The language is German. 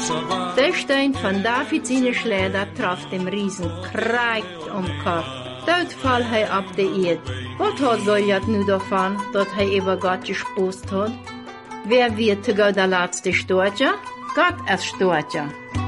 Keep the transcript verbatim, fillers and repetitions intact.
Der Stein von David seine Schläger traf dem Riesen kreigt um Kopf. Dort fall hij ab de Erd. Was hat Goliath nu davon, dat hij über Gott gespost hat? Wer wird sogar der letzte Storcher? Gott als Storcher.